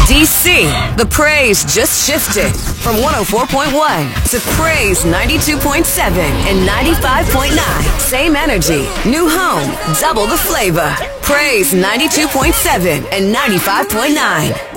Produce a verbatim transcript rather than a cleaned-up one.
D C, the praise just shifted from one oh four point one to praise ninety-two point seven and ninety-five point nine. Same energy, new home, double the flavor. Praise ninety-two point seven and ninety-five point nine.